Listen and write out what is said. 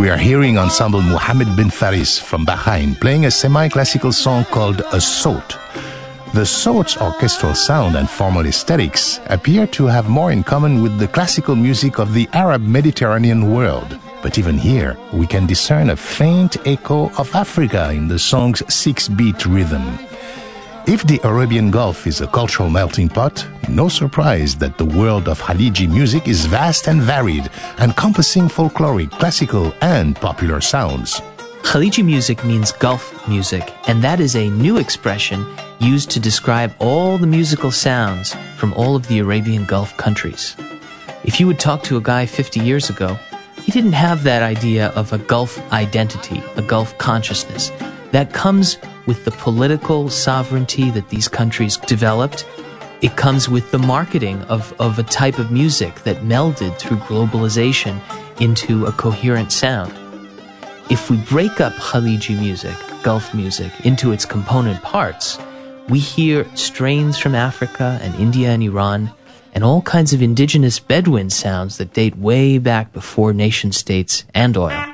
We are hearing ensemble Mohammed bin Faris from Bahrain playing a semi-classical song called A Sawt. The Sawt's orchestral sound and formal aesthetics appear to have more in common with the classical music of the Arab Mediterranean world. But even here, we can discern a faint echo of Africa in the song's 6-beat rhythm. If the Arabian Gulf is a cultural melting pot, no surprise that the world of Khaliji music is vast and varied, encompassing folkloric, classical, and popular sounds. Khaliji music means Gulf music, and that is a new expression used to describe all the musical sounds from all of the Arabian Gulf countries. If you would talk to a guy 50 years ago, he didn't have that idea of a Gulf identity, a Gulf consciousness. That comes with the political sovereignty that these countries developed. It comes with the marketing of a type of music that melded through globalization into a coherent sound. If we break up Khaliji music, Gulf music, into its component parts, we hear strains from Africa and India and Iran, and all kinds of indigenous Bedouin sounds that date way back before nation states and oil.